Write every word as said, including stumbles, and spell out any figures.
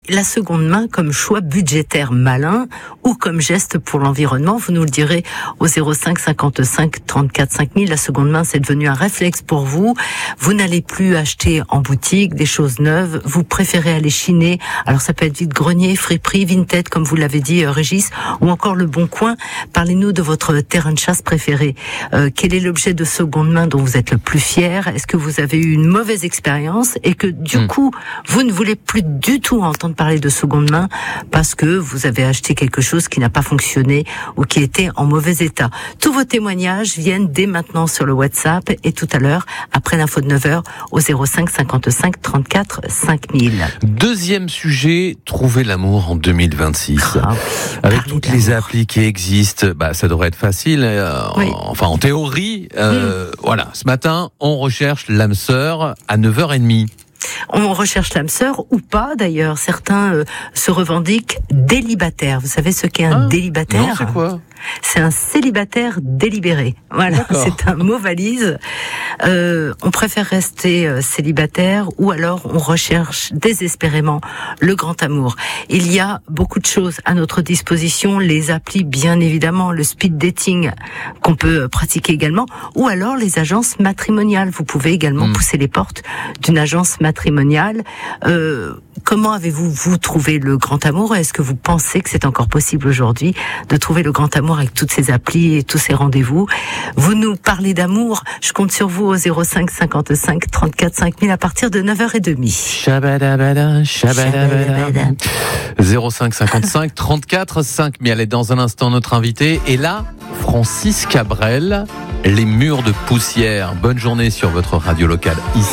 la seconde main comme choix budgétaire malin ou comme geste pour l'environnement? Vous nous le direz au zéro cinq cinquante-cinq trente-quatre cinq mille. La seconde main, c'est devenu un réflexe pour vous. Vous n'allez plus acheter en boutique des choses neuves. Vous préférez aller chiner. Alors ça peut être vide-grenier, friperie, Vinted, comme vous l'avez dit, euh, Régis, ou encore le Bon Coin. Parlez-nous de votre terrain de chasse préféré. Euh, quel est l'objet de seconde main dont vous êtes le plus fier? Est-ce que vous avez eu une mauvaise expérience et que du mmh. coup, vous ne voulez plus du tout entendre parler de seconde main parce que vous avez acheté quelque chose qui n'a pas fonctionné ou qui était en mauvais état? Tous vos témoignages viennent dès maintenant sur le WhatsApp et tout à l'heure, après l'info de neuf heures, au zéro cinq cinquante-cinq trente-quatre cinq mille. Deuxième sujet, trouver l'amour en deux mille vingt-six. Ah, Avec toutes les applis qui existent, bah, ça devrait être facile. Euh, oui. en, enfin, en théorie, euh, mmh. voilà. Ce matin, on recherche l'âme sœur à neuf heures trente. On recherche l'âme sœur ou pas d'ailleurs. Certains euh, se revendiquent délibataires. Vous savez ce qu'est un ah, délibataire? Non, c'est quoi? C'est un célibataire délibéré. Voilà, D'accord. C'est un mot valise. Euh, on préfère rester euh, célibataire ou alors on recherche désespérément le grand amour. Il y a beaucoup de choses à notre disposition, les applis bien évidemment, le speed dating qu'on peut pratiquer également, ou alors les agences matrimoniales. Vous pouvez également mmh. pousser les portes d'une agence matrimoniale. Euh, comment avez-vous vous trouvé le grand amour? Est-ce que vous pensez que c'est encore possible aujourd'hui de trouver le grand amour avec toutes ces applis et tous ces rendez-vous? Vous nous parlez d'amour, je compte sur vous au zéro cinq cinquante-cinq trente-quatre cinq mille à partir de neuf heures trente. Shabadabada, shabadabada. zéro cinq cinquante-cinq trente-quatre cinq mille. Allez, dans un instant, notre invité est là, Francis Cabrel, Les Murs de Poussière. Bonne journée sur votre radio locale. Ici.